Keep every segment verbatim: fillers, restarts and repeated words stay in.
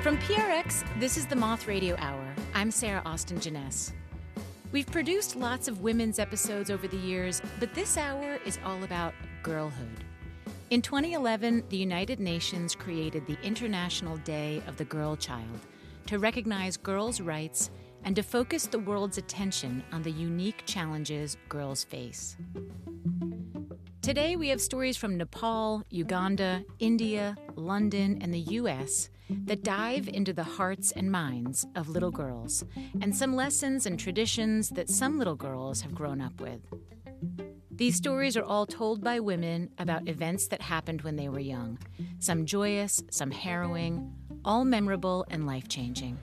From P R X, this is the Moth Radio Hour. I'm Sarah Austin Jenness. We've produced lots of women's episodes over the years, but this hour is all about girlhood. In twenty eleven, the United Nations created the International Day of the Girl Child to recognize girls' rights and to focus the world's attention on the unique challenges girls face. Today, we have stories from Nepal, Uganda, India, London, and the U S that dive into the hearts and minds of little girls and some lessons and traditions that some little girls have grown up with. These stories are all told by women about events that happened when they were young, some joyous, some harrowing, all memorable and life-changing.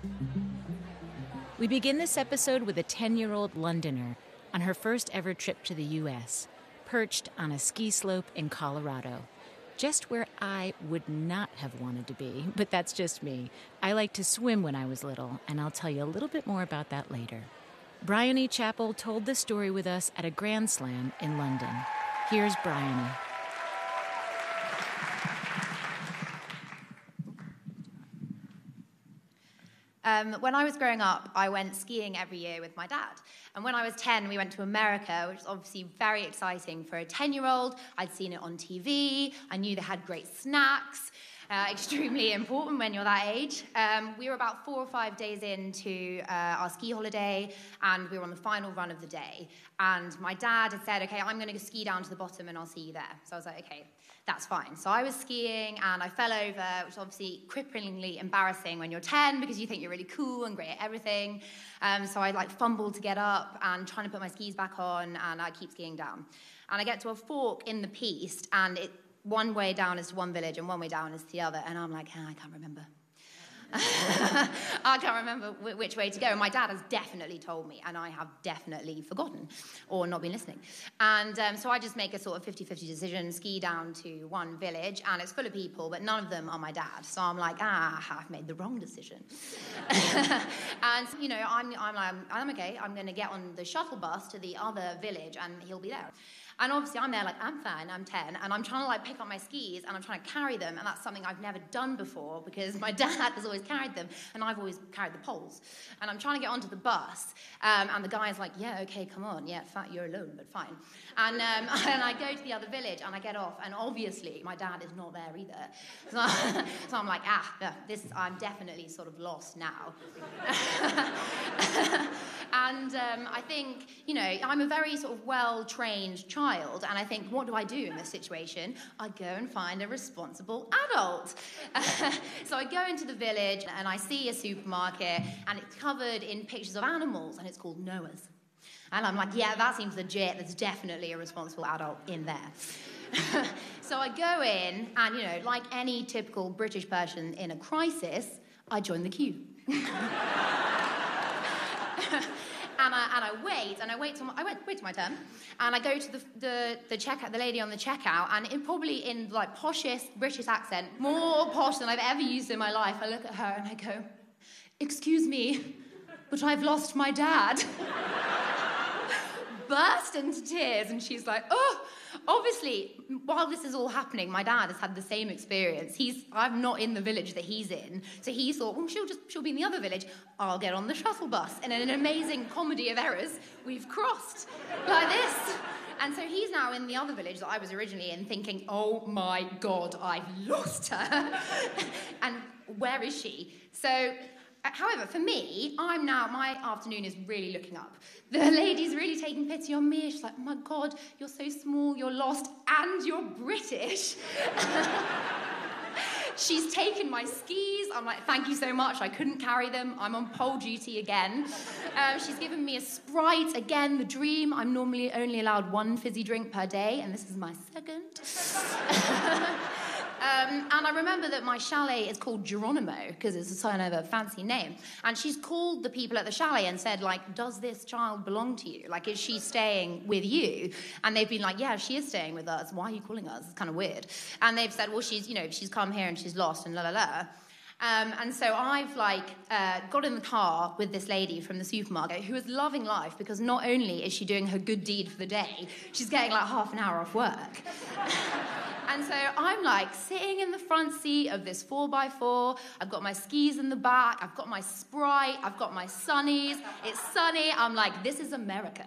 We begin this episode with a ten-year-old Londoner on her first ever trip to the U S, perched on a ski slope in Colorado, just where I would not have wanted to be, but that's just me. I liked to swim when I was little, and I'll tell you a little bit more about that later. Bryony Chapel told this story with us at a Grand Slam in London. Here's Bryony. Um, when I was growing up, I went skiing every year with my dad. And when I was ten, we went to America, which was obviously very exciting for a ten-year-old. I'd seen it on T V. I knew they had great snacks. Uh, extremely important when you're that age. Um, we were about four or five days into uh, our ski holiday, and we were on the final run of the day. And my dad had said, okay, I'm going to ski down to the bottom, and I'll see you there. So I was like, okay, that's fine. So I was skiing, and I fell over, which is obviously cripplingly embarrassing when you're ten, because you think you're really cool and great at everything. Um, so I like fumbled to get up and trying to put my skis back on, and I keep skiing down. And I get to a fork in the piste, and it one way down is to one village and one way down is to the other. And I'm like, oh, I can't remember. I can't remember w- which way to go. And my dad has definitely told me, and I have definitely forgotten or not been listening. And um, so I just make a sort of fifty-fifty decision, ski down to one village, and it's full of people, but none of them are my dad. So I'm like, ah, I've made the wrong decision. And, you know, I'm, I'm like, I'm okay, I'm going to get on the shuttle bus to the other village, and he'll be there. And obviously I'm there like, I'm fine, I'm ten, and I'm trying to like pick up my skis, and I'm trying to carry them, and that's something I've never done before because my dad has always carried them, and I've always carried the poles. And I'm trying to get onto the bus, um, and the guy's like, yeah, okay, come on, yeah, fine, you're alone, but fine. And, um, and I go to the other village, and I get off, and obviously my dad is not there either. So, so I'm like, ah, no, this, I'm definitely sort of lost now. And um, I think, you know, I'm a very sort of well-trained child, and I think, what do I do in this situation? I go and find a responsible adult. So I go into the village, and I see a supermarket, and it's covered in pictures of animals, and it's called Noah's. And I'm like, yeah, that seems legit. There's definitely a responsible adult in there. So I go in, and, you know, like any typical British person in a crisis, I join the queue. And I, and I wait, and I wait till my, I wait, wait till my turn, and I go to the the the checkout, the lady on the checkout, and in, probably in like poshest British accent, more posh than I've ever used in my life, I look at her and I go, "Excuse me, but I've lost my dad." Burst into tears, and she's like, "Oh." Obviously, while this is all happening, my dad has had the same experience. He's, I'm not in the village that he's in, so he thought, well, she'll just, she'll be in the other village. I'll get on the shuttle bus. And in an amazing comedy of errors, we've crossed like this. And so he's now in the other village that I was originally in, thinking, oh my God, I've lost her. And where is she? So, however, for me, I'm now, my afternoon is really looking up. The lady's really taking pity on me. She's like, oh my God, you're so small, you're lost, and you're British. She's taken my skis. I'm like, thank you so much. I couldn't carry them. I'm on pole duty again. Um, she's given me a Sprite. Again, the dream. I'm normally only allowed one fizzy drink per day, and this is my second. Um, and I remember that my chalet is called Geronimo, because it's a sign of a fancy name. And she's called the people at the chalet and said, like, does this child belong to you? Like, is she staying with you? And they've been like, yeah, she is staying with us. Why are you calling us? It's kind of weird. And they've said, well, she's, you know, she's come here and she's lost and la la la. Um, and so I've, like, uh, got in the car with this lady from the supermarket who is loving life because not only is she doing her good deed for the day, she's getting, like, half an hour off work. And so I'm like sitting in the front seat of this four by four. I've got my skis in the back. I've got my Sprite. I've got my sunnies. It's sunny. I'm like, this is America.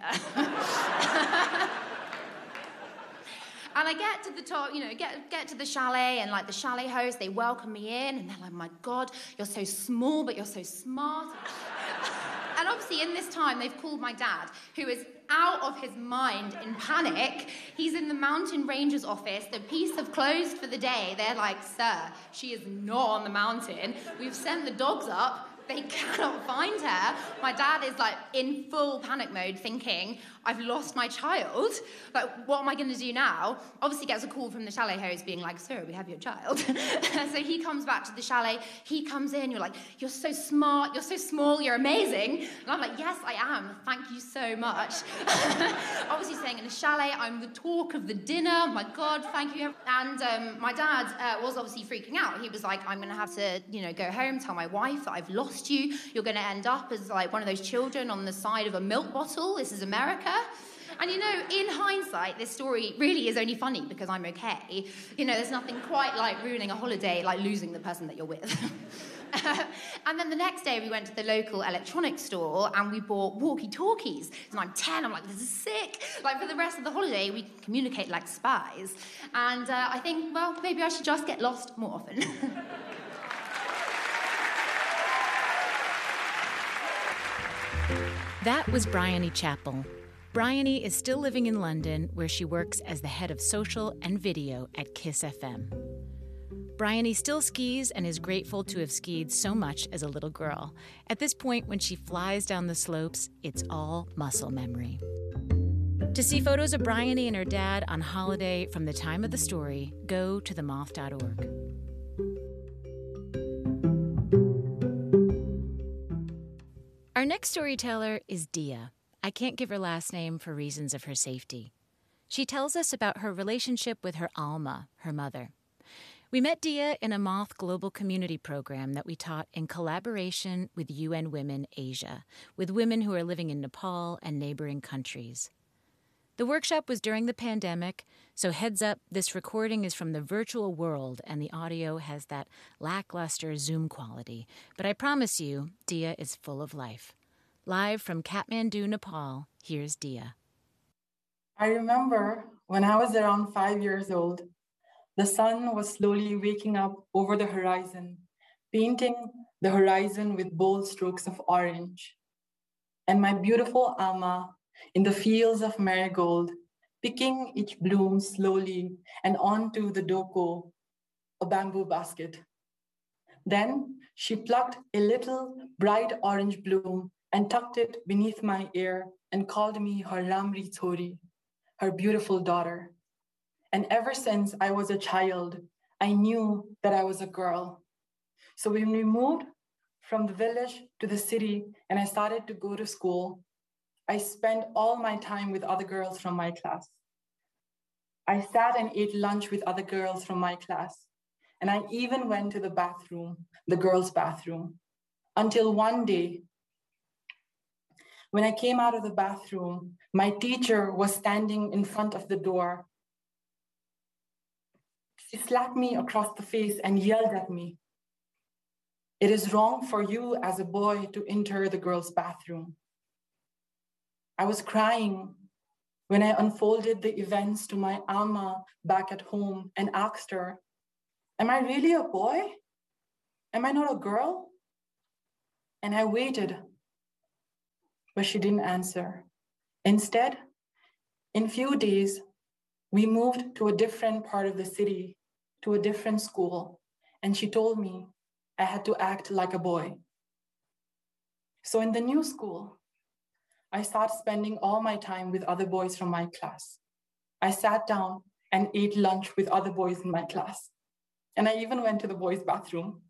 And I get to the top, you know, get get to the chalet, and like the chalet host, they welcome me in, and they're like, my God, you're so small, but you're so smart. And obviously in this time, they've called my dad, who is out of his mind in panic. He's in the mountain ranger's office. The police have closed for the day. They're like, sir, she is not on the mountain. We've sent the dogs up. They cannot find her. My dad is like in full panic mode thinking, I've lost my child. Like, what am I going to do now? Obviously gets a call from the chalet host being like, sir, we have your child. So he comes back to the chalet. He comes in. You're like, you're so smart. You're so small. You're amazing. And I'm like, yes, I am. Thank you so much. Obviously staying in the chalet. I'm the talk of the dinner. My God, thank you. And um, my dad uh, was obviously freaking out. He was like, I'm going to have to, you know, go home, tell my wife that I've lost you. You're going to end up as like one of those children on the side of a milk bottle. This is America. And you know, in hindsight, this story really is only funny because I'm okay. You know, there's nothing quite like ruining a holiday, like losing the person that you're with. And then the next day we went to the local electronics store and we bought walkie-talkies. And I'm ten, I'm like, this is sick. Like for the rest of the holiday, we can communicate like spies. And uh, I think, well, maybe I should just get lost more often. That was Bryony Chapel. Bryony is still living in London, where she works as the head of social and video at Kiss F M. Bryony still skis and is grateful to have skied so much as a little girl. At this point, when she flies down the slopes, it's all muscle memory. To see photos of Bryony and her dad on holiday from the time of the story, go to the moth dot org. Our next storyteller is Dia. I can't give her last name for reasons of her safety. She tells us about her relationship with her Alma, her mother. We met Dia in a Moth Global Community program that we taught in collaboration with U N Women Asia, with women who are living in Nepal and neighboring countries. The workshop was during the pandemic, so heads up, this recording is from the virtual world and the audio has that lackluster Zoom quality. But I promise you, Dia is full of life. Live from Kathmandu, Nepal, here's Dia. I remember when I was around five years old, the sun was slowly waking up over the horizon, painting the horizon with bold strokes of orange. And my beautiful Alma in the fields of marigold, picking each bloom slowly and onto the doko, a bamboo basket. Then she plucked a little bright orange bloom and tucked it beneath my ear and called me her Ramri Chori, her beautiful daughter. And ever since I was a child, I knew that I was a girl. So when we moved from the village to the city and I started to go to school, I spent all my time with other girls from my class. I sat and ate lunch with other girls from my class. And I even went to the bathroom, the girls' bathroom, until one day, when I came out of the bathroom, my teacher was standing in front of the door. She slapped me across the face and yelled at me, "It is wrong for you as a boy to enter the girls' bathroom." I was crying when I unfolded the events to my Alma back at home and asked her, "Am I really a boy? Am I not a girl?" And I waited, but she didn't answer. Instead, in few days, we moved to a different part of the city, to a different school, and she told me I had to act like a boy. So in the new school, I started spending all my time with other boys from my class. I sat down and ate lunch with other boys in my class. And I even went to the boys' bathroom.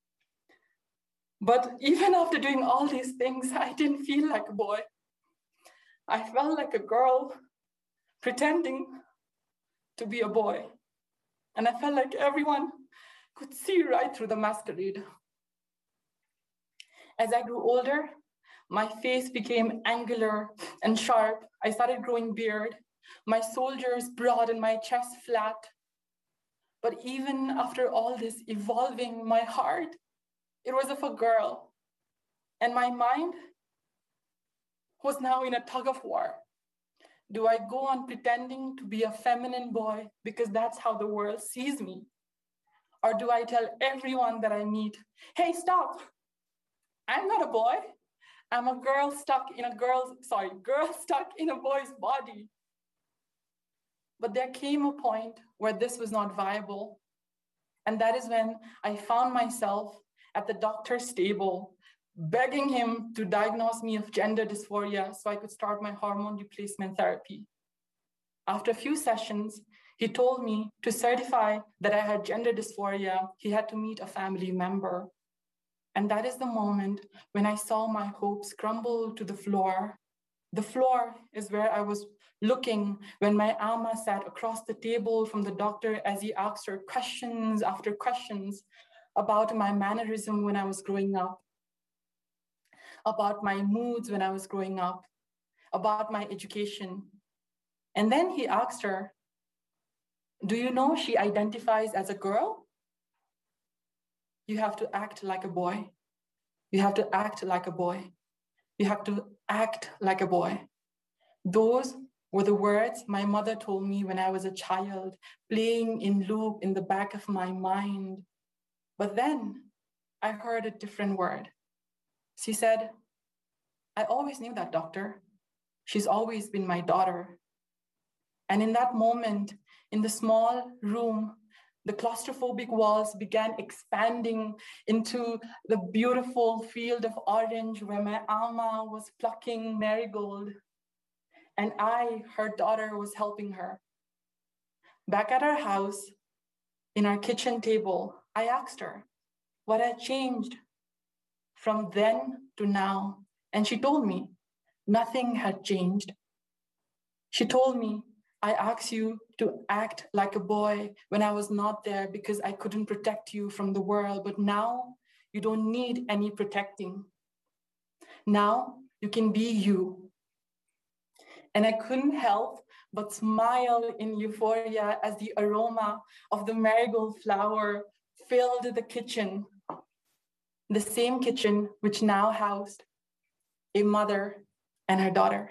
But even after doing all these things, I didn't feel like a boy. I felt like a girl pretending to be a boy. And I felt like everyone could see right through the masquerade. As I grew older, my face became angular and sharp. I started growing beard. My shoulders broad and my chest flat. But even after all this evolving, my heart, it was of a girl. And my mind was now in a tug of war. Do I go on pretending to be a feminine boy because that's how the world sees me? Or do I tell everyone that I meet, hey, stop, I'm not a boy. I'm a girl stuck in a girl's, sorry, girl stuck in a boy's body. But there came a point where this was not viable. And that is when I found myself at the doctor's table, begging him to diagnose me of gender dysphoria so I could start my hormone replacement therapy. After a few sessions, he told me to certify that I had gender dysphoria, he had to meet a family member. And that is the moment when I saw my hopes crumble to the floor. The floor is where I was looking when my Alma sat across the table from the doctor as he asked her questions after questions about my mannerism when I was growing up, about my moods when I was growing up, about my education. And then he asked her, do you know she identifies as a girl? You have to act like a boy. You have to act like a boy. You have to act like a boy. Those were the words my mother told me when I was a child, playing in loop in the back of my mind. But then I heard a different word. She said, I always knew that, doctor. She's always been my daughter. And in that moment, in the small room, the claustrophobic walls began expanding into the beautiful field of orange where my Alma was plucking marigold. And I, her daughter, was helping her. Back at our house, in our kitchen table, I asked her what had changed from then to now. And she told me nothing had changed. She told me, I asked you to act like a boy when I was not there because I couldn't protect you from the world, but now you don't need any protecting. Now you can be you. And I couldn't help but smile in euphoria as the aroma of the marigold flower filled the kitchen, the same kitchen which now housed a mother and her daughter.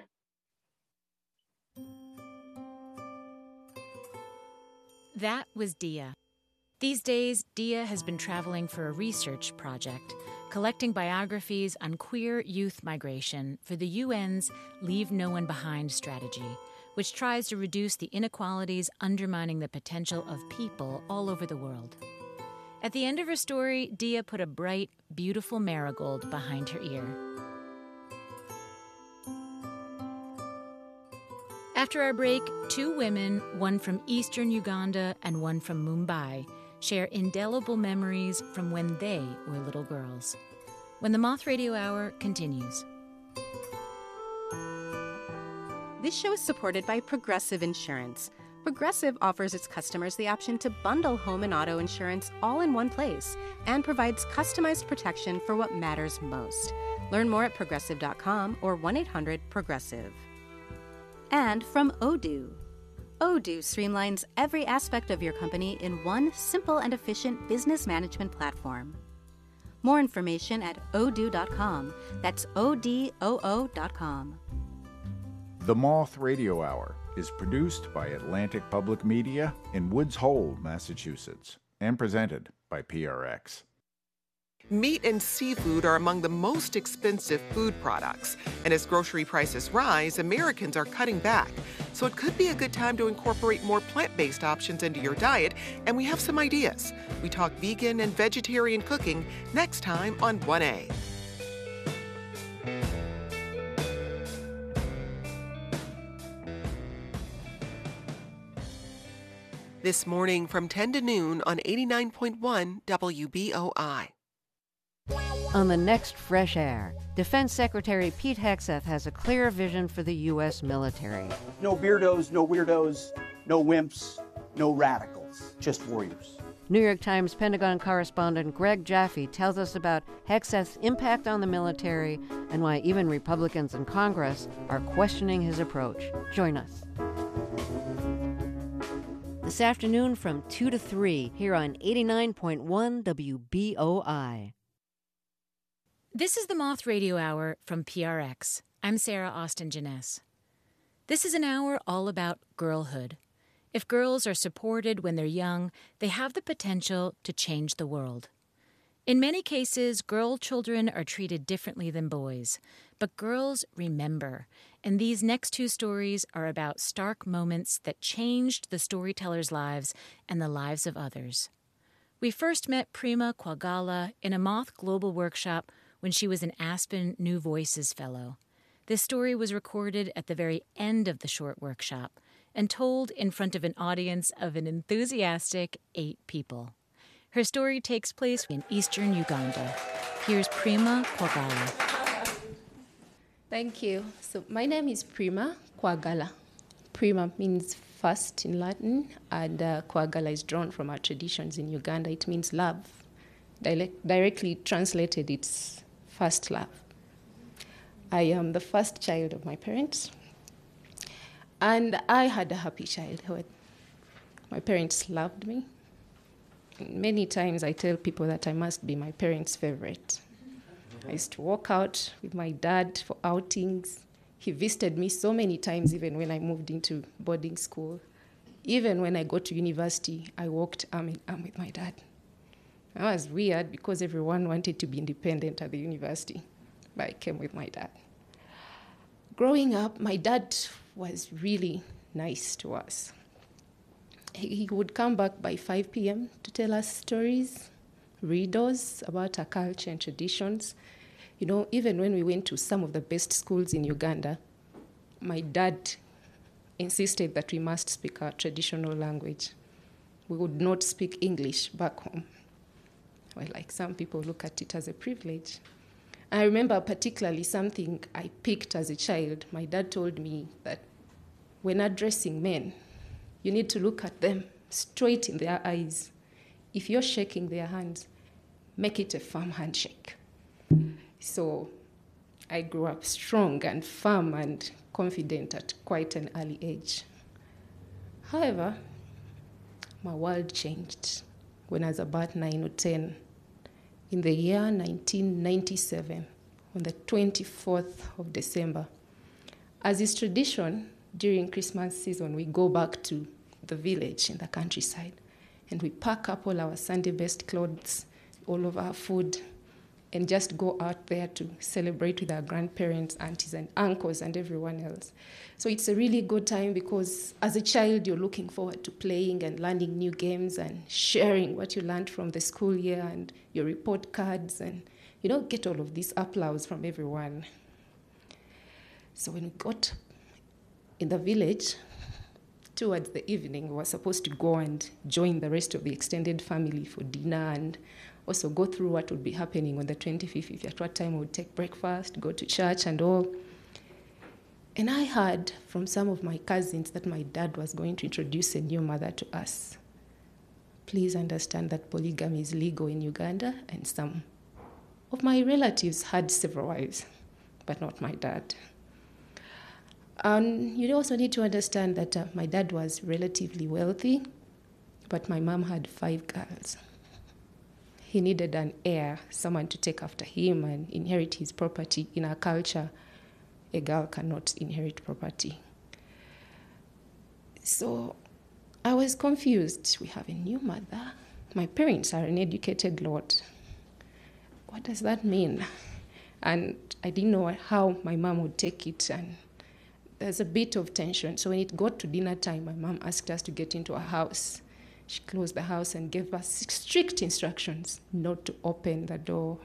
That was Dia. These days, Dia has been traveling for a research project, collecting biographies on queer youth migration for the U N's Leave No One Behind strategy, which tries to reduce the inequalities undermining the potential of people all over the world. At the end of her story, Dia put a bright, beautiful marigold behind her ear. After our break, two women, one from eastern Uganda and one from Mumbai, share indelible memories from when they were little girls. When the Moth Radio Hour continues. This show is supported by Progressive Insurance. Progressive offers its customers the option to bundle home and auto insurance all in one place and provides customized protection for what matters most. Learn more at progressive dot com or one eight hundred progressive. And from Odoo. Odoo streamlines every aspect of your company in one simple and efficient business management platform. More information at odoo dot com. That's O D O O dot com. The Moth Radio Hour is produced by Atlantic Public Media in Woods Hole, Massachusetts, and presented by P R X. Meat and seafood are among the most expensive food products. And as grocery prices rise, Americans are cutting back. So it could be a good time to incorporate more plant-based options into your diet, and we have some ideas. We talk vegan and vegetarian cooking next time on one A. This morning from ten to noon on eighty-nine point one W B O I. On the next Fresh Air, Defense Secretary Pete Hegseth has a clear vision for the U S military. No beardos, no weirdos, no wimps, no radicals, just warriors. New York Times Pentagon correspondent Greg Jaffe tells us about Hegseth's impact on the military and why even Republicans in Congress are questioning his approach. Join us. This afternoon from two to three here on eighty-nine point one W B O I. This is the Moth Radio Hour from P R X. I'm Sarah Austin Jeunesse. This is an hour all about girlhood. If girls are supported when they're young, they have the potential to change the world. In many cases, girl children are treated differently than boys, but girls remember, and these next two stories are about stark moments that changed the storytellers' lives and the lives of others. We first met Prima Quagala in a Moth Global workshop when she was an Aspen New Voices Fellow. This story was recorded at the very end of the short workshop and told in front of an audience of an enthusiastic eight people. Her story takes place in eastern Uganda. Here's Prima Quagala. Thank you. So my name is Prima Quagala. Prima means first in Latin, and uh, Quagala is drawn from our traditions in Uganda. It means love. Direct, directly translated, it's first love. I am the first child of my parents, and I had a happy childhood. My parents loved me. Many times I tell people that I must be my parents' favorite. I used to walk out with my dad for outings. He visited me so many times, even when I moved into boarding school. Even when I got to university, I walked arm in arm with my dad. That was weird because everyone wanted to be independent at the university, but I came with my dad. Growing up, my dad was really nice to us. He would come back by five p.m. to tell us stories, riddles about our culture and traditions. You know, even when we went to some of the best schools in Uganda, my dad insisted that we must speak our traditional language. We would not speak English back home. Well, like some people look at it as a privilege. I remember particularly something I picked as a child. My dad told me that when addressing men, you need to look at them straight in their eyes. If you're shaking their hands, make it a firm handshake. So I grew up strong and firm and confident at quite an early age. However, my world changed when I was about nine or ten. In the year nineteen ninety-seven, on the twenty-fourth of December. As is tradition, during Christmas season, we go back to the village in the countryside, and we pack up all our Sunday-best clothes, all of our food, and just go out there to celebrate with our grandparents, aunties and uncles and everyone else. So it's a really good time because as a child, you're looking forward to playing and learning new games and sharing what you learned from the school year and your report cards, and you don't get all of this applause from everyone. So when we got in the village, towards the evening, we were supposed to go and join the rest of the extended family for dinner and also go through what would be happening on the twenty-fifth, if at what time we would take breakfast, go to church and all. And I heard from some of my cousins that my dad was going to introduce a new mother to us. Please understand that polygamy is legal in Uganda, and some of my relatives had several wives, but not my dad. And you also need to understand that uh, my dad was relatively wealthy, but my mom had five girls. He needed an heir, someone to take after him and inherit his property. In our culture, a girl cannot inherit property. So I was confused. We have a new mother. My parents are an educated lot. What does that mean? And I didn't know how my mom would take it, and there's a bit of tension. So when it got to dinner time, my mom asked us to get into her house. She closed the house and gave us strict instructions not to open the door.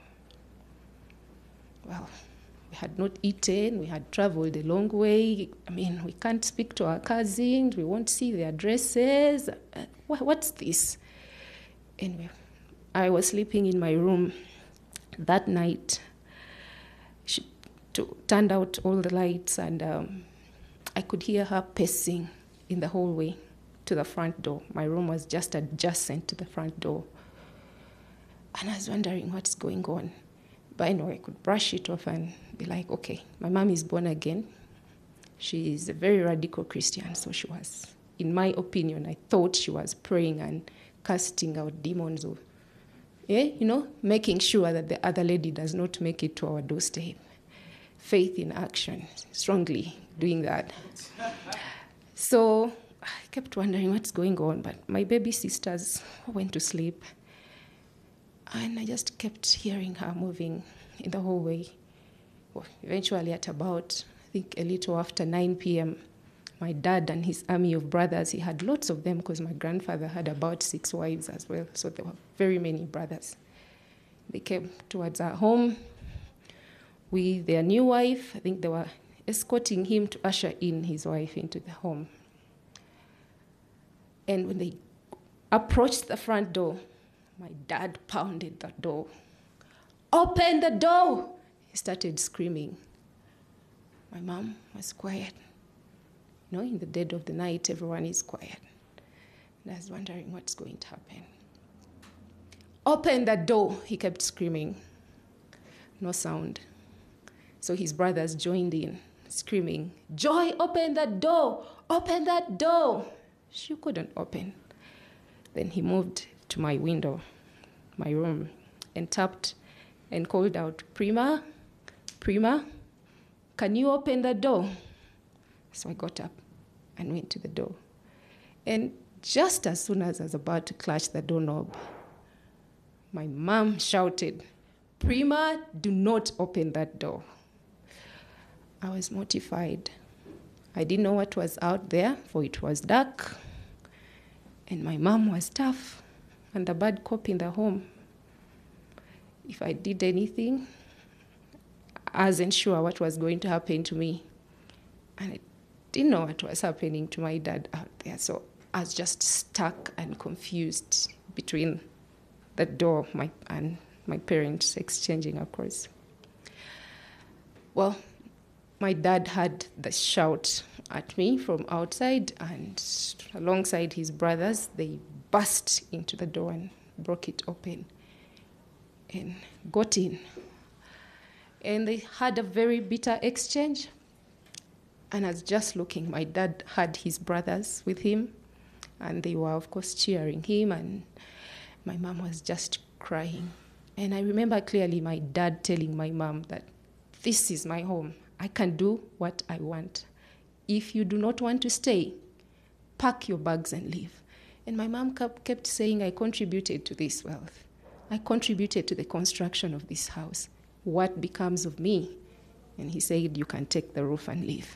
Well, we had not eaten, we had traveled a long way. I mean, we can't speak to our cousins, we won't see their dresses. Uh, what's this? Anyway, I was sleeping in my room that night. She t- turned out all the lights, and um, I could hear her pacing in the hallway to the front door. My room was just adjacent to the front door. And I was wondering what's going on. But anyway, I could brush it off and be like, okay, my mom is born again. She is a very radical Christian, so she was in my opinion, I thought she was praying and casting out demons, or, yeah, you know, making sure that the other lady does not make it to our doorstep. Faith in action, strongly doing that. So I kept wondering what's going on, but my baby sisters went to sleep, and I just kept hearing her moving in the hallway. Well, eventually at about, I think a little after nine p.m., my dad and his army of brothers, he had lots of them because my grandfather had about six wives as well, so there were very many brothers. They came towards our home with their new wife. I think they were escorting him to usher in his wife into the home. And when they approached the front door, my dad pounded the door. "Open the door!" He started screaming. My mom was quiet. You know, in the dead of the night, everyone is quiet. And I was wondering what's going to happen. "Open the door!" he kept screaming. No sound. So his brothers joined in, screaming, "Joy, open that door! Open that door!" She couldn't open. Then he moved to my window, my room, and tapped and called out, "Prima, Prima, can you open the door?" So I got up and went to the door. And just as soon as I was about to clutch the doorknob, my mom shouted, "Prima, do not open that door." I was mortified. I didn't know what was out there, for it was dark. And my mom was tough and a bad cop in the home. If I did anything, I wasn't sure what was going to happen to me. And I didn't know what was happening to my dad out there. So I was just stuck and confused between the door my, and my parents exchanging across. Well, my dad had the shout at me from outside, and alongside his brothers, they burst into the door and broke it open and got in. And they had a very bitter exchange. And I was just looking, my dad had his brothers with him, and they were, of course, cheering him, and my mom was just crying. And I remember clearly my dad telling my mom that this is my home. I can do what I want. If you do not want to stay, pack your bags and leave. And my mom kept saying, I contributed to this wealth. I contributed to the construction of this house. What becomes of me? And he said, you can take the roof and leave.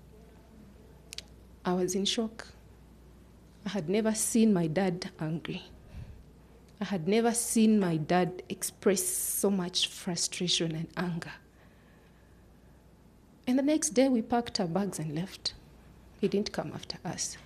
I was in shock. I had never seen my dad angry. I had never seen my dad express so much frustration and anger. And the next day, we packed our bags and left. He didn't come after us.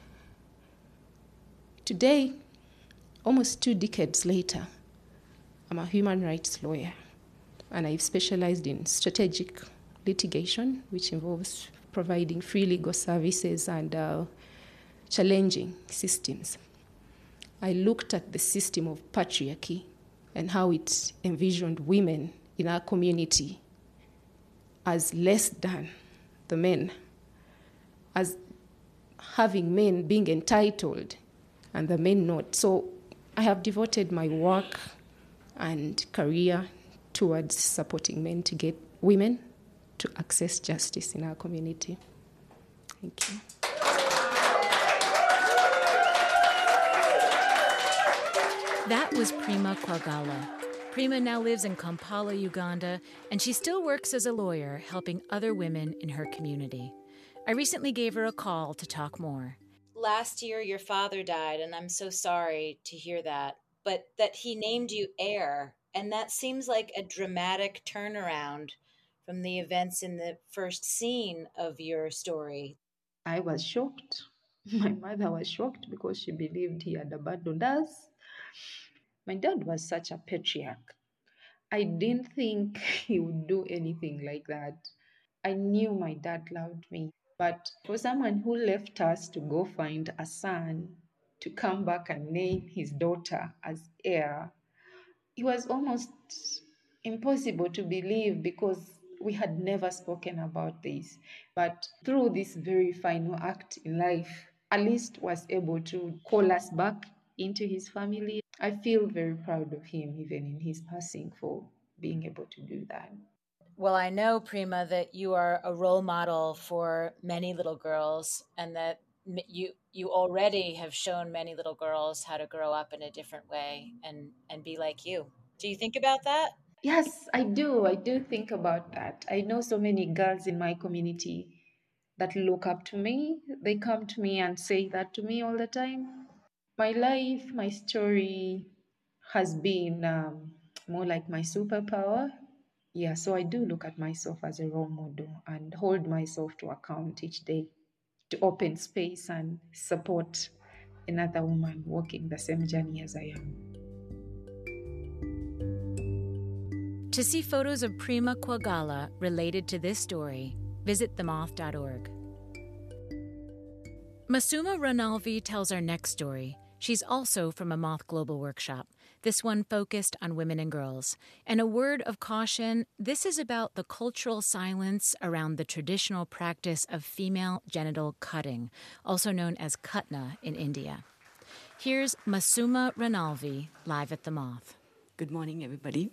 Today, almost two decades later, I'm a human rights lawyer, and I've specialized in strategic litigation, which involves providing free legal services and uh, challenging systems. I looked at the system of patriarchy and how it envisioned women in our community as less than the men, as having men being entitled and the men not. So I have devoted my work and career towards supporting men to get women to access justice in our community. Thank you. That was Prima Kwagala. Prima now lives in Kampala, Uganda, and she still works as a lawyer, helping other women in her community. I recently gave her a call to talk more. Last year, your father died, and I'm so sorry to hear that, but that he named you heir, and that seems like a dramatic turnaround from the events in the first scene of your story. I was shocked. My mother was shocked because she believed he had abandoned us. My dad was such a patriarch. I didn't think he would do anything like that. I knew my dad loved me, but for someone who left us to go find a son, to come back and name his daughter as heir, it was almost impossible to believe because we had never spoken about this. But through this very final act in life, at least was able to call us back into his family. I feel very proud of him, even in his passing, for being able to do that. Well, I know, Prima, that you are a role model for many little girls, and that you you already have shown many little girls how to grow up in a different way and, and be like you. Do you think about that? Yes, I do. I do think about that. I know so many girls in my community that look up to me. They come to me and say that to me all the time. My life, my story has been um, more like my superpower. Yeah, so I do look at myself as a role model and hold myself to account each day to open space and support another woman walking the same journey as I am. To see photos of Prima Kwagala related to this story, visit the moth dot org. Masuma Ranalvi tells our next story. She's also from a Moth Global workshop, this one focused on women and girls. And a word of caution, this is about the cultural silence around the traditional practice of female genital cutting, also known as Khatna in India. Here's Masuma Ranalvi, live at the Moth. Good morning, everybody.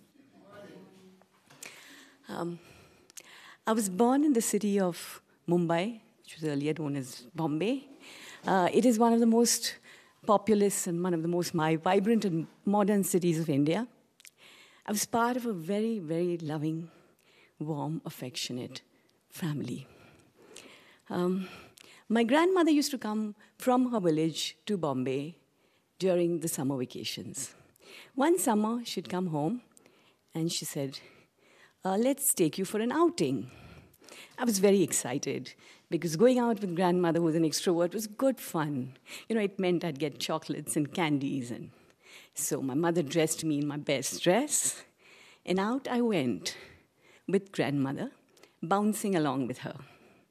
Um, I was born in the city of Mumbai, which was earlier known as Bombay. Uh, it is one of the most populous and one of the most vibrant and modern cities of India. I was part of a very, very loving, warm, affectionate family. Um, my grandmother used to come from her village to Bombay during the summer vacations. One summer, she'd come home and she said, uh, let's take you for an outing. I was very excited because going out with grandmother, who was an extrovert, was good fun. You know, it meant I'd get chocolates and candies. And so my mother dressed me in my best dress, and out I went with grandmother, bouncing along with her.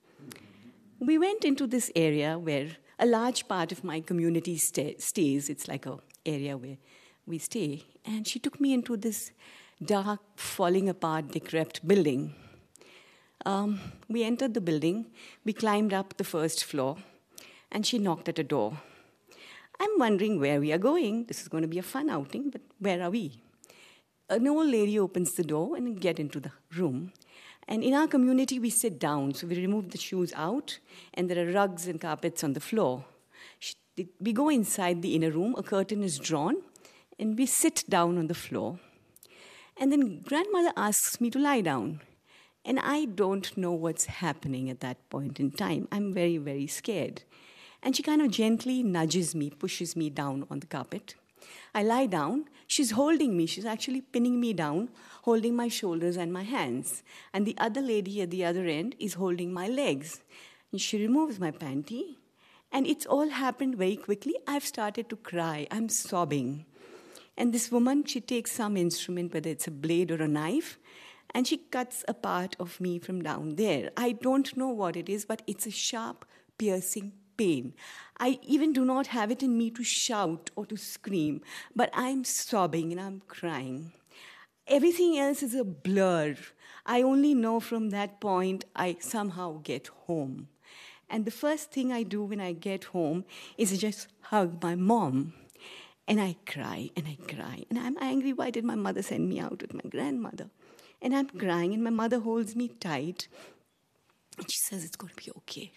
We went into this area where a large part of my community stay, stays. It's like an area where we stay. And she took me into this dark, falling apart, decrepit building. Um, we entered the building, we climbed up the first floor, and she knocked at a door. I'm wondering where we are going. This is going to be a fun outing, but where are we? An old lady opens the door and we get into the room. And in our community, we sit down, so we remove the shoes out, and there are rugs and carpets on the floor. She, we go inside the inner room, a curtain is drawn, and we sit down on the floor. And then grandmother asks me to lie down. And I don't know what's happening at that point in time. I'm very, very scared. And she kind of gently nudges me, pushes me down on the carpet. I lie down. She's holding me. She's actually pinning me down, holding my shoulders and my hands. And the other lady at the other end is holding my legs. And she removes my panty. And it's all happened very quickly. I've started to cry. I'm sobbing. And this woman, she takes some instrument, whether it's a blade or a knife, and she cuts a part of me from down there. I don't know what it is, but it's a sharp, piercing pain. I even do not have it in me to shout or to scream, but I'm sobbing and I'm crying. Everything else is a blur. I only know from that point I somehow get home. And the first thing I do when I get home is just hug my mom. And I cry and I cry. And I'm angry, why did my mother send me out with my grandmother? And I'm crying, and my mother holds me tight. And she says, it's going to be okay.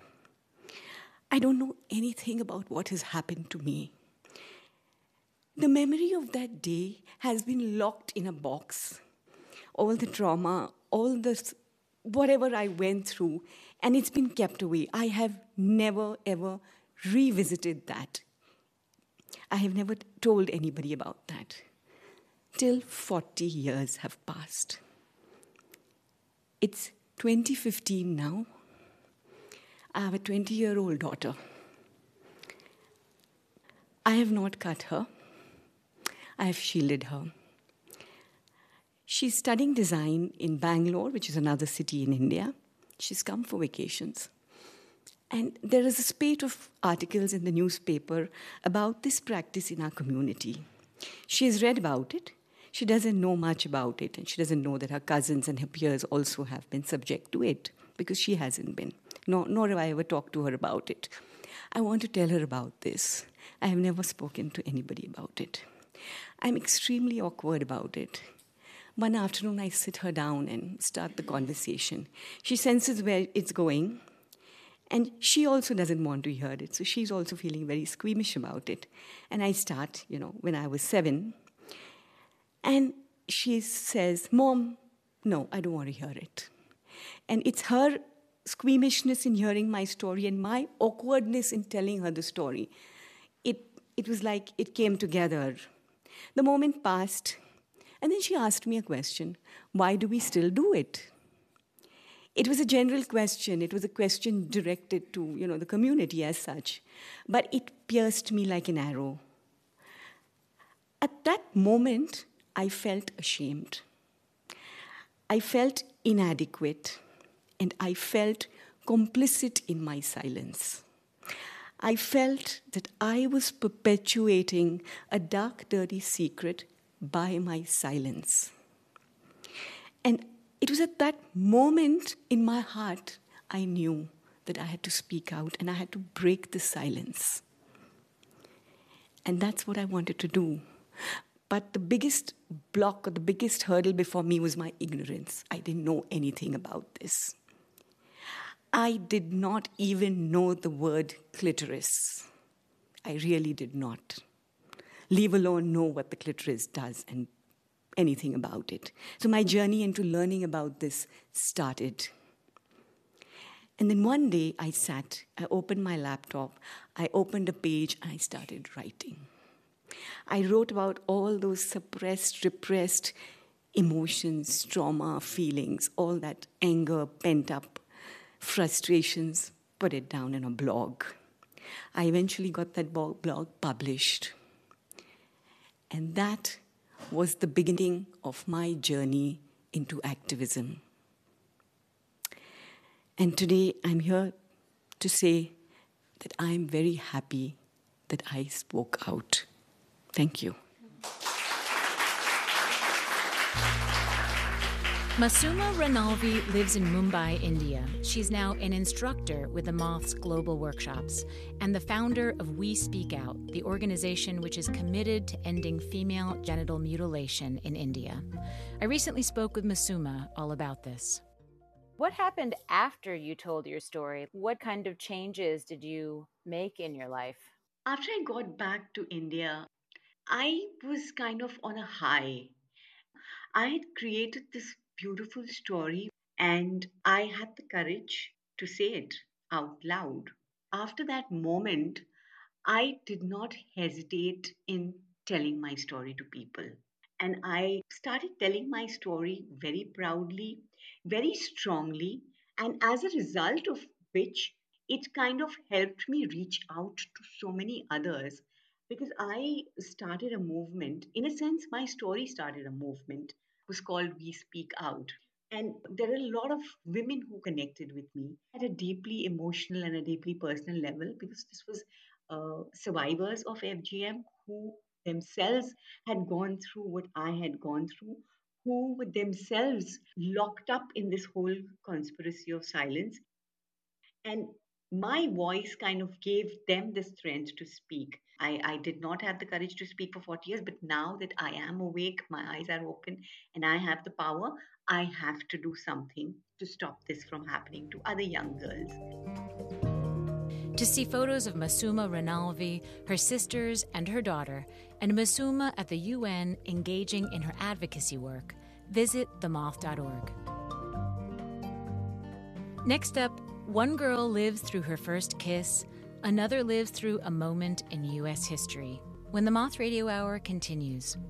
I don't know anything about what has happened to me. The memory of that day has been locked in a box. All the trauma, all the whatever I went through, and it's been kept away. I have never, ever revisited that. I have never told anybody about that. Till forty years have passed. It's twenty fifteen now. I have a twenty-year-old daughter. I have not cut her. I have shielded her. She's studying design in Bangalore, which is another city in India. She's come for vacations. And there is a spate of articles in the newspaper about this practice in our community. She has read about it. She doesn't know much about it, and she doesn't know that her cousins and her peers also have been subject to it, because she hasn't been, nor, nor have I ever talked to her about it. I want to tell her about this. I have never spoken to anybody about it. I'm extremely awkward about it. One afternoon, I sit her down and start the conversation. She senses where it's going, and she also doesn't want to hear it, so she's also feeling very squeamish about it. And I start, you know, when I was seven, and she says, Mom, no, I don't want to hear it. And it's her squeamishness in hearing my story and my awkwardness in telling her the story. It, it was like it came together. The moment passed, and then she asked me a question. Why do we still do it? It was a general question. It was a question directed to, you know, the community as such. But it pierced me like an arrow. At that moment, I felt ashamed. I felt inadequate, and I felt complicit in my silence. I felt that I was perpetuating a dark, dirty secret by my silence. And it was at that moment in my heart I knew that I had to speak out and I had to break the silence. And that's what I wanted to do. But the biggest block or the biggest hurdle before me was my ignorance. I didn't know anything about this. I did not even know the word clitoris. I really did not. Leave alone know what the clitoris does and anything about it. So my journey into learning about this started. And then one day I sat, I opened my laptop, I opened a page, and I started writing. I wrote about all those suppressed, repressed emotions, trauma, feelings, all that anger, pent up frustrations, put it down in a blog. I eventually got that blog published. And that was the beginning of my journey into activism. And today I'm here to say that I'm very happy that I spoke out. Thank you. Masooma Ranalvi lives in Mumbai, India. She's now an instructor with the Moth's Global Workshops and the founder of We Speak Out, the organization which is committed to ending female genital mutilation in India. I recently spoke with Masooma all about this. What happened after you told your story? What kind of changes did you make in your life? After I got back to India, I was kind of on a high. I had created this beautiful story and I had the courage to say it out loud. After that moment, I did not hesitate in telling my story to people. And I started telling my story very proudly, very strongly, and as a result of which, it kind of helped me reach out to so many others. Because I started a movement, in a sense, my story started a movement. It was called We Speak Out. And there are a lot of women who connected with me at a deeply emotional and a deeply personal level, because this was uh, survivors of F G M who themselves had gone through what I had gone through, who were themselves locked up in this whole conspiracy of silence. And my voice kind of gave them the strength to speak. I, I did not have the courage to speak for forty years, but now that I am awake, my eyes are open, and I have the power, I have to do something to stop this from happening to other young girls. To see photos of Masooma Ranalvi, her sisters, and her daughter, and Masooma at the U N engaging in her advocacy work, visit the moth dot org. Next up, one girl lives through her first kiss, another lives through a moment in U S history. When the Moth Radio Hour continues.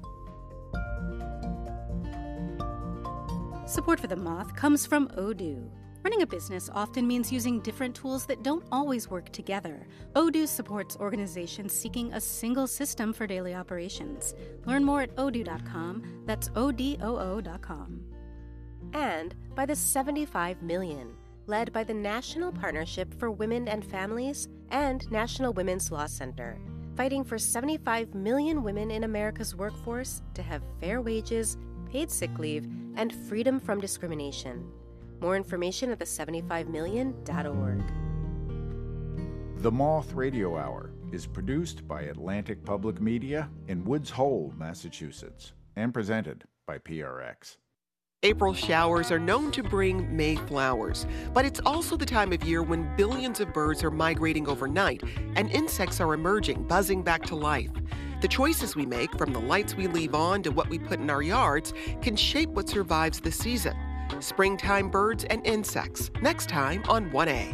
Support for The Moth comes from Odoo. Running a business often means using different tools that don't always work together. Odoo supports organizations seeking a single system for daily operations. Learn more at odoo dot com. That's O D O O dot com. And by the seventy-five million, led by the National Partnership for Women and Families and National Women's Law Center, fighting for seventy-five million women in America's workforce to have fair wages, paid sick leave, and freedom from discrimination. More information at the seventy-five million dot org. The Moth Radio Hour is produced by Atlantic Public Media in Woods Hole, Massachusetts, and presented by P R X. April showers are known to bring May flowers, but it's also the time of year when billions of birds are migrating overnight and insects are emerging, buzzing back to life. The choices we make, from the lights we leave on to what we put in our yards, can shape what survives the season. Springtime birds and insects, next time on one A.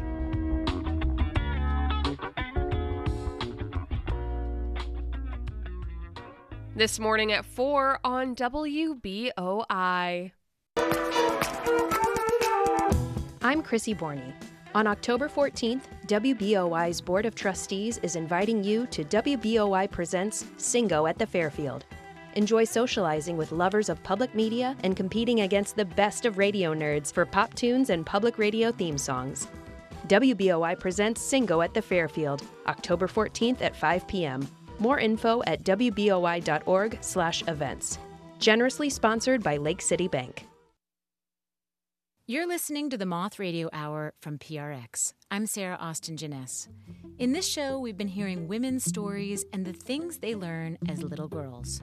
This morning at four on W B O I. I'm Chrissy Borney. On October fourteenth, W B O I's Board of Trustees is inviting you to W B O I Presents Singo at the Fairfield. Enjoy socializing with lovers of public media and competing against the best of radio nerds for pop tunes and public radio theme songs. W B O I Presents Singo at the Fairfield, October fourteenth at five p.m. More info at w b o i dot org slash events. Generously sponsored by Lake City Bank. You're listening to the Moth Radio Hour from P R X. I'm Sarah Austin Jeunesse. In this show, we've been hearing women's stories and the things they learn as little girls.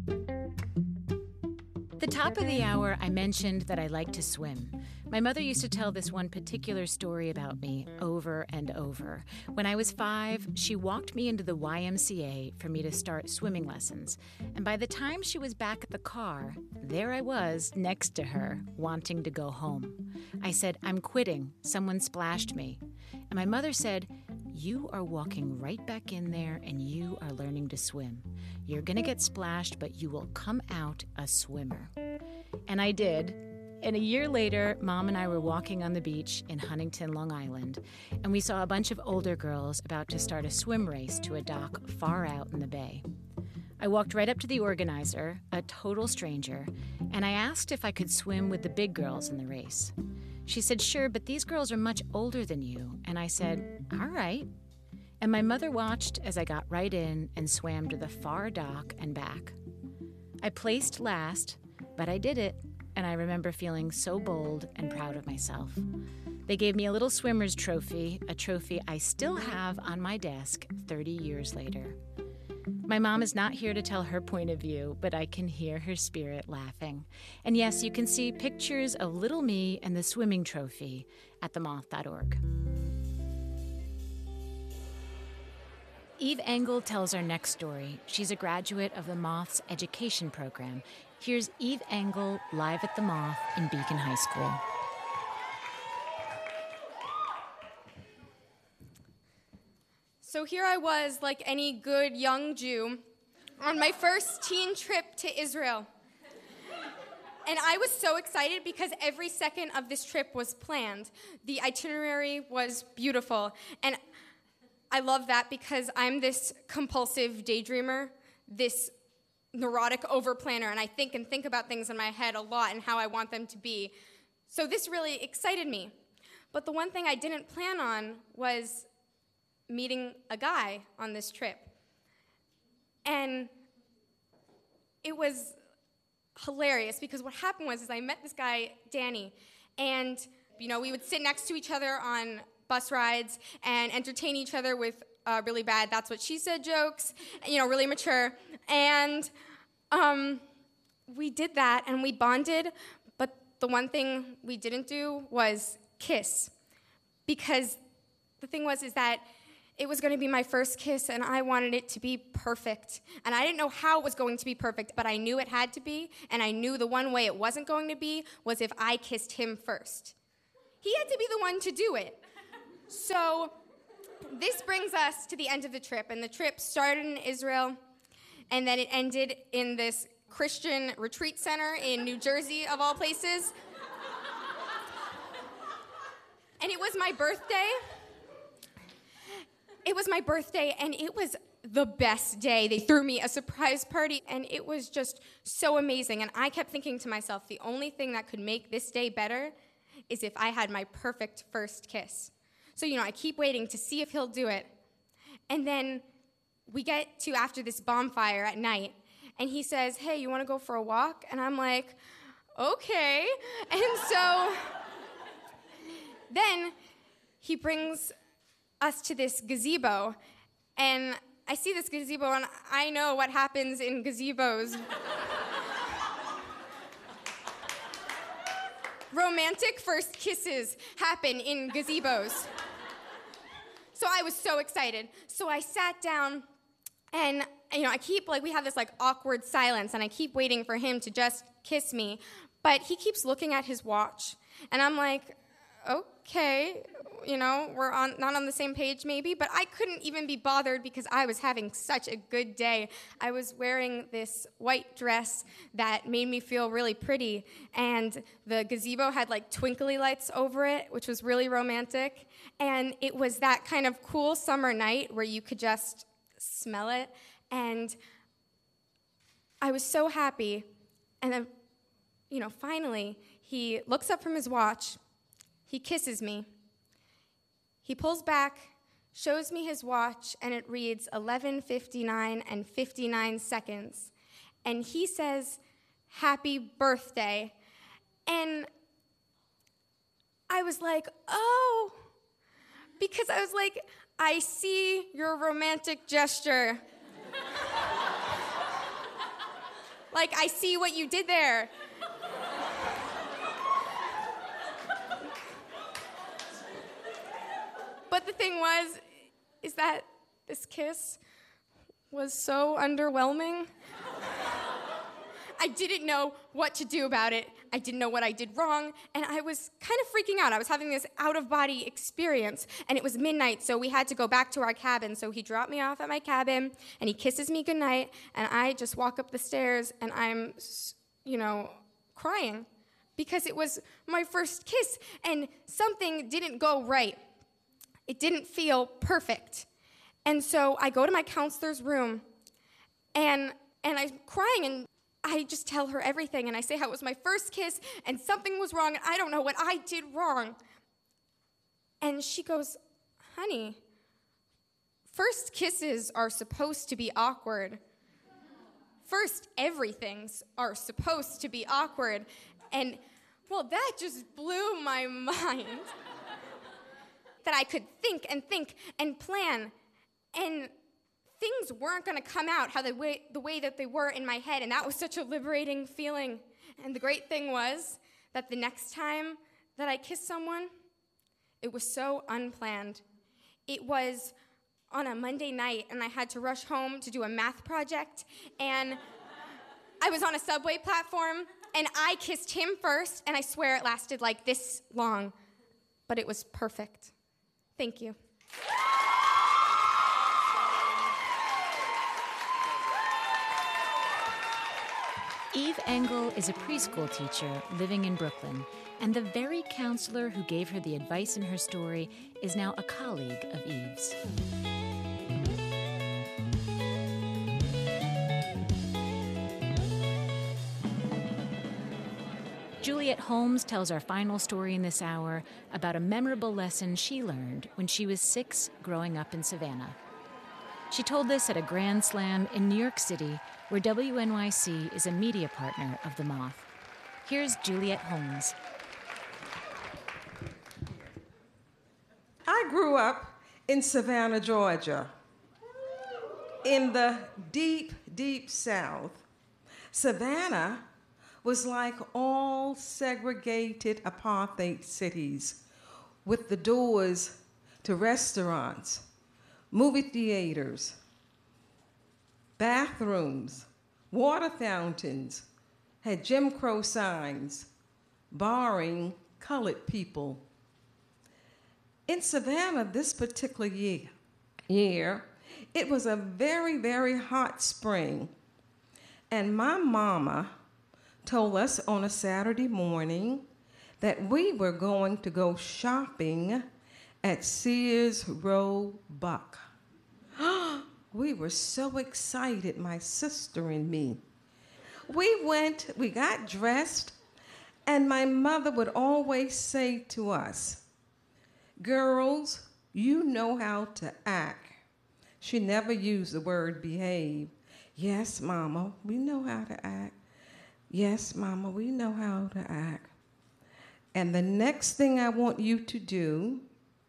At the top of the hour, I mentioned that I like to swim. My mother used to tell this one particular story about me over and over. When I was five, she walked me into the Y M C A for me to start swimming lessons. And by the time she was back at the car, there I was next to her, wanting to go home. I said, "I'm quitting. Someone splashed me." And my mother said, "You are walking right back in there and you are learning to swim. You're going to get splashed, but you will come out a swimmer." And I did. And a year later, Mom and I were walking on the beach in Huntington, Long Island, and we saw a bunch of older girls about to start a swim race to a dock far out in the bay. I walked right up to the organizer, a total stranger, and I asked if I could swim with the big girls in the race. She said, "Sure, but these girls are much older than you." And I said, "All right." And my mother watched as I got right in and swam to the far dock and back. I placed last, but I did it. And I remember feeling so bold and proud of myself. They gave me a little swimmer's trophy, a trophy I still have on my desk thirty years later. My mom is not here to tell her point of view, but I can hear her spirit laughing. And yes, you can see pictures of little me and the swimming trophy at the moth dot org. Eve Engel tells our next story. She's a graduate of the Moth's education program. Here's Eve Engel live at the Moth in Beacon High School. So here I was, like any good young Jew, on my first teen trip to Israel. And I was so excited because every second of this trip was planned. The itinerary was beautiful. And I love that because I'm this compulsive daydreamer, this neurotic overplanner, and I think and think about things in my head a lot and how I want them to be. So this really excited me. But the one thing I didn't plan on was meeting a guy on this trip. And it was hilarious because what happened was is I met this guy, Danny, and you know, we would sit next to each other on bus rides and entertain each other with uh, really bad "that's what she said" jokes, you know, really mature. And um, we did that and we bonded, but the one thing we didn't do was kiss. Because the thing was is that it was going to be my first kiss and I wanted it to be perfect. And I didn't know how it was going to be perfect, but I knew it had to be, and I knew the one way it wasn't going to be was if I kissed him first. He had to be the one to do it. So this brings us to the end of the trip, and the trip started in Israel, and then it ended in this Christian retreat center in New Jersey, of all places. And it was my birthday. It was my birthday, and it was the best day. They threw me a surprise party, and it was just so amazing. And I kept thinking to myself, the only thing that could make this day better is if I had my perfect first kiss. So, you know, I keep waiting to see if he'll do it. And then we get to after this bonfire at night, and he says, "Hey, you want to go for a walk?" And I'm like, "Okay." And so then he brings us to this gazebo, and I see this gazebo, and I know what happens in gazebos. Romantic first kisses happen in gazebos. So I was so excited. So I sat down, and you know, I keep, like, we have this like awkward silence, and I keep waiting for him to just kiss me, but he keeps looking at his watch, and I'm like, okay, you know, we're on not on the same page maybe, but I couldn't even be bothered because I was having such a good day. I was wearing this white dress that made me feel really pretty, and the gazebo had like twinkly lights over it, which was really romantic, and it was that kind of cool summer night where you could just smell it, and I was so happy. And then, you know, finally, he looks up from his watch, he kisses me. He pulls back, shows me his watch, and it reads eleven fifty-nine and fifty-nine seconds. And he says, "Happy birthday." And I was like, oh, because I was like, I see your romantic gesture. Like, I see what you did there. But the thing was, is that this kiss was so underwhelming. I didn't know what to do about it. I didn't know what I did wrong, and I was kind of freaking out. I was having this out-of-body experience, and it was midnight, so we had to go back to our cabin. So he dropped me off at my cabin, and he kisses me goodnight, and I just walk up the stairs, and I'm, you know, crying because it was my first kiss, and something didn't go right. It didn't feel perfect. And so I go to my counselor's room, and and I'm crying, and I just tell her everything, and I say how it was my first kiss, and something was wrong, and I don't know what I did wrong. And she goes, honey, first kisses are supposed to be awkward. First everythings are supposed to be awkward. And, well, that just blew my mind. That I could think and think and plan, and things weren't going to come out how the way, the way that they were in my head, and that was such a liberating feeling. And the great thing was that the next time that I kissed someone, it was so unplanned. It was on a Monday night, and I had to rush home to do a math project, and I was on a subway platform, and I kissed him first, and I swear it lasted like this long, but it was perfect. Thank you. Eve Engel is a preschool teacher living in Brooklyn, and the very counselor who gave her the advice in her story is now a colleague of Eve's. Juliet Holmes tells our final story in this hour about a memorable lesson she learned when she was six growing up in Savannah. She told this at a Grand Slam in New York City, where W N Y C is a media partner of The Moth. Here's Juliet Holmes. I grew up in Savannah, Georgia, in the deep, deep South. Savannah was like all segregated apartheid cities with the doors to restaurants, movie theaters, bathrooms, water fountains, had Jim Crow signs barring colored people. In Savannah this particular year, year, it was a very, very hot spring, and my mama told us on a Saturday morning that we were going to go shopping at Sears Roebuck. We were so excited, my sister and me. We went, we got dressed, and my mother would always say to us, girls, you know how to act. She never used the word behave. Yes, Mama, we know how to act. Yes, Mama, we know how to act. And the next thing I want you to do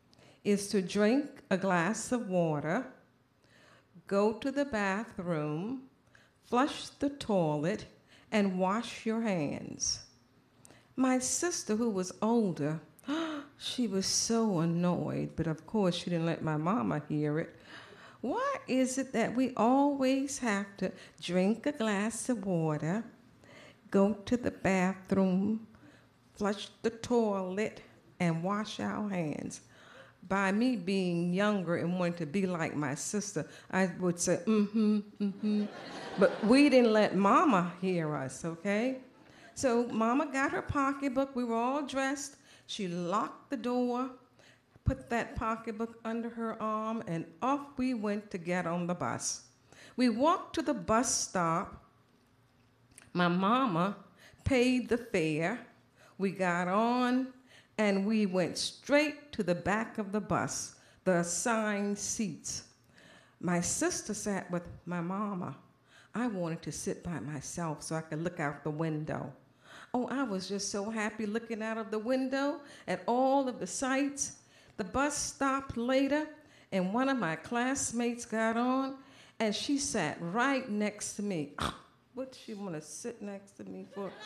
is to drink a glass of water, go to the bathroom, flush the toilet, and wash your hands. My sister, who was older, she was so annoyed, but of course she didn't let my mama hear it. Why is it that we always have to drink a glass of water, go to the bathroom, flush the toilet, and wash our hands? By me being younger and wanting to be like my sister, I would say, mm-hmm, mm-hmm. But we didn't let Mama hear us, okay? So Mama got her pocketbook. We were all dressed. She locked the door, put that pocketbook under her arm, and off we went to get on the bus. We walked to the bus stop. My mama paid the fare. We got on, and we went straight to the back of the bus, the assigned seats. My sister sat with my mama. I wanted to sit by myself so I could look out the window. Oh, I was just so happy looking out of the window at all of the sights. The bus stopped later, and one of my classmates got on, and she sat right next to me. What she want to sit next to me for?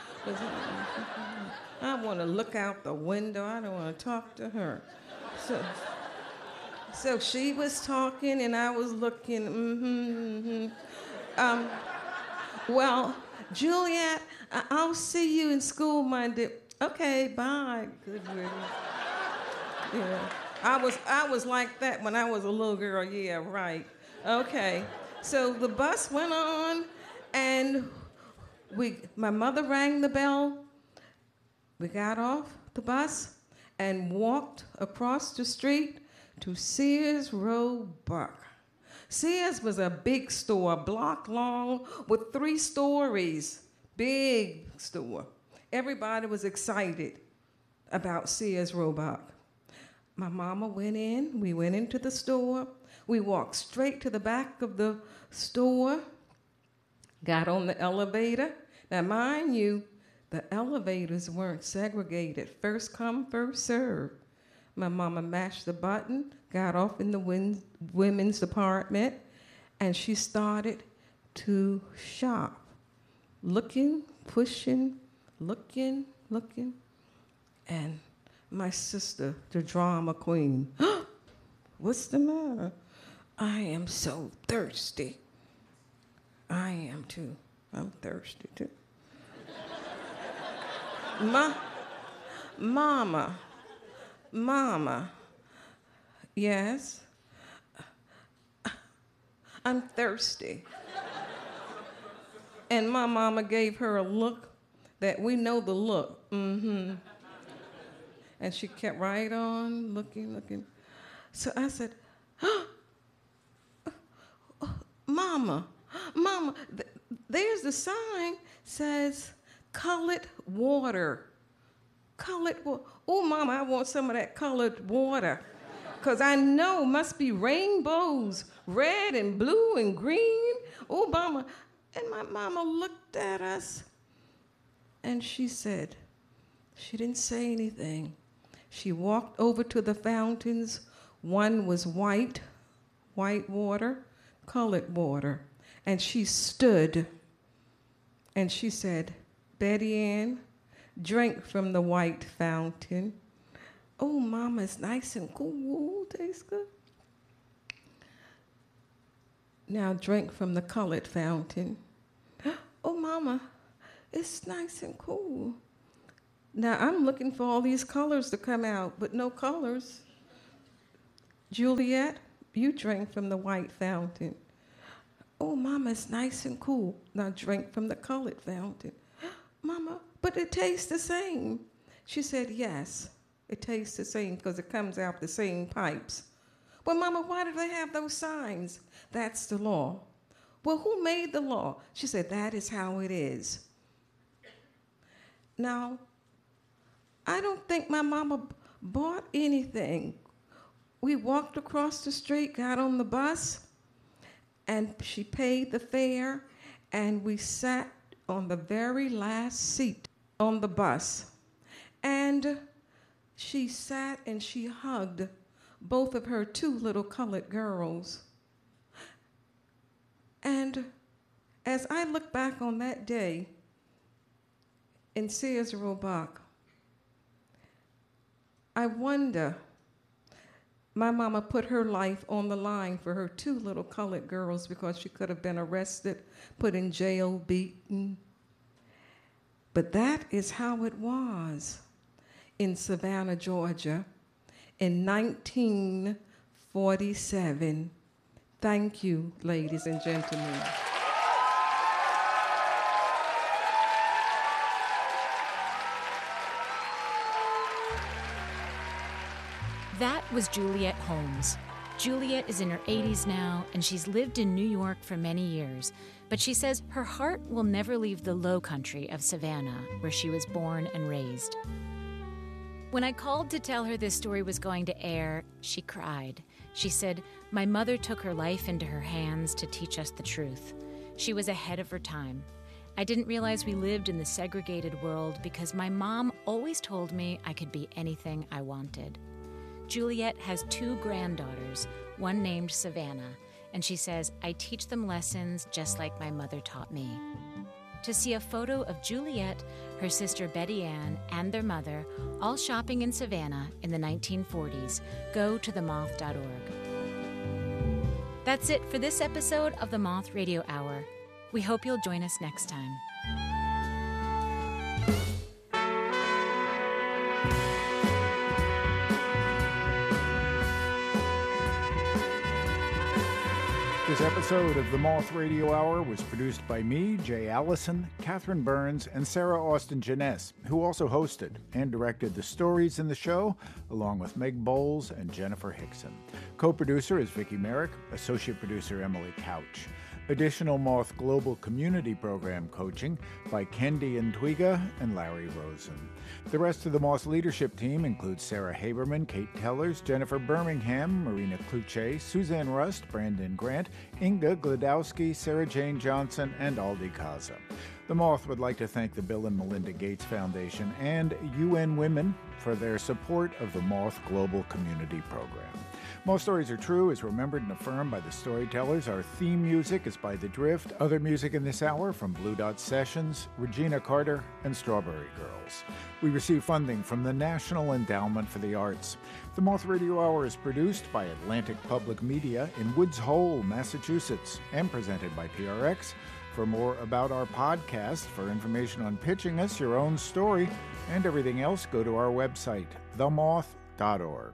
I want to look out the window. I don't want to talk to her. So, so she was talking, and I was looking. Mm-hmm, mm-hmm. Um, well, Juliet, I- I'll see you in school Monday. Okay, bye. Good riddance. Yeah, I was I was like that when I was a little girl. Yeah, right. Okay. So the bus went on. And we, my mother rang the bell. We got off the bus and walked across the street to Sears Roebuck. Sears was a big store, a block long with three stories, big store. Everybody was excited about Sears Roebuck. My mama went in, we went into the store. We walked straight to the back of the store. Got on the elevator. Now, mind you, the elevators weren't segregated. First come, first serve. My mama mashed the button, got off in the win- women's department, and she started to shop. Looking, pushing, looking, looking. And my sister, the drama queen, what's the matter? I am so thirsty. I am too. I'm thirsty too. Ma, mama, mama, yes, I'm thirsty. And my mama gave her a look that we know the look. Mm-hmm. And she kept right on looking, looking. So I said, oh, Mama, Mama, th- there's the sign says colored water. Colored water. Oh, Mama, I want some of that colored water. Because I know must be rainbows, red and blue and green. Oh, Mama. And my mama looked at us and she said, she didn't say anything. She walked over to the fountains. One was white, white water, colored water. And she stood and she said, Betty Ann, drink from the white fountain. Oh, Mama, it's nice and cool. Tastes good. Now drink from the colored fountain. Oh, Mama, it's nice and cool. Now I'm looking for all these colors to come out, but no colors. Juliet, you drink from the white fountain. Oh, Mama, it's nice and cool. Now drink from the colored fountain. Mama, but it tastes the same. She said, yes, it tastes the same because it comes out the same pipes. Well, Mama, why do they have those signs? That's the law. Well, who made the law? She said, that is how it is. Now, I don't think my mama b- bought anything. We walked across the street, got on the bus, and she paid the fare, and we sat on the very last seat on the bus. And she sat and she hugged both of her two little colored girls. And as I look back on that day in Sears Roebuck, I wonder, my mama put her life on the line for her two little colored girls because she could have been arrested, put in jail, beaten. But that is how it was in Savannah, Georgia in nineteen forty-seven. Thank you, ladies and gentlemen. That was Juliette Holmes. Juliette is in her eighties now, and she's lived in New York for many years. But she says her heart will never leave the low country of Savannah, where she was born and raised. When I called to tell her this story was going to air, she cried. She said, "My mother took her life into her hands to teach us the truth. She was ahead of her time. I didn't realize we lived in the segregated world because my mom always told me I could be anything I wanted." Juliette has two granddaughters, one named Savannah, and she says, "I teach them lessons just like my mother taught me." To see a photo of Juliette, her sister Betty Ann, and their mother all shopping in Savannah in the nineteen forties, go to the moth dot org. That's it for this episode of the Moth Radio Hour. We hope you'll join us next time. This episode of the Moth Radio Hour was produced by me, Jay Allison, Catherine Burns, and Sarah Austin Jeunesse, who also hosted and directed the stories in the show, along with Meg Bowles and Jennifer Hickson. Co-producer is Vicki Merrick, associate producer Emily Couch. Additional Moth Global Community Program coaching by Kendi Ntwiga and Larry Rosen. The rest of the Moth leadership team includes Sarah Haberman, Kate Tellers, Jennifer Birmingham, Marina Kluche, Suzanne Rust, Brandon Grant, Inga Glodowski, Sarah Jane Johnson, and Aldi Kaza. The Moth would like to thank the Bill and Melinda Gates Foundation and U N Women for their support of the Moth Global Community Program. Most Stories Are True is remembered and affirmed by the storytellers. Our theme music is by The Drift. Other music in this hour from Blue Dot Sessions, Regina Carter, and Strawberry Girls. We receive funding from the National Endowment for the Arts. The Moth Radio Hour is produced by Atlantic Public Media in Woods Hole, Massachusetts, and presented by P R X. For more about our podcast, for information on pitching us your own story, and everything else, go to our website, the moth dot org.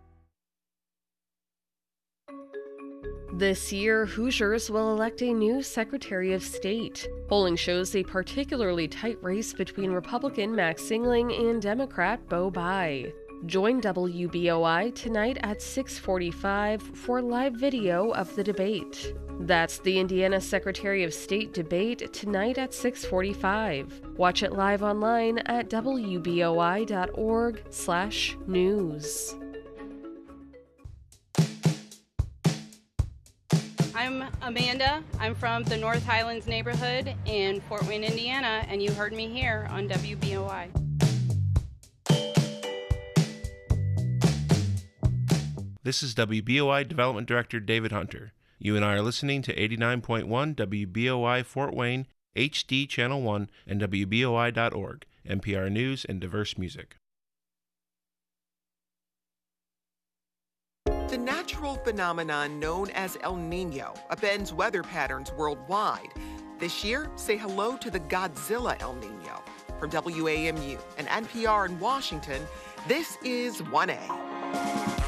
This year, Hoosiers will elect a new Secretary of State. Polling shows a particularly tight race between Republican Max Singling and Democrat Bo Bai. Join W B O I tonight at six forty-five for live video of the debate. That's the Indiana Secretary of State debate tonight at six forty-five. Watch it live online at W B O I dot org slash news. I'm Amanda. I'm from the North Highlands neighborhood in Fort Wayne, Indiana, and you heard me here on W B O I. This is W B O I Development Director David Hunter. You and I are listening to eighty-nine point one W B O I Fort Wayne, H D Channel one, and W B O I dot org, N P R News and diverse music. The natural phenomenon known as El Niño upends weather patterns worldwide. This year, say hello to the Godzilla El Niño. From W A M U and N P R in Washington, this is one A.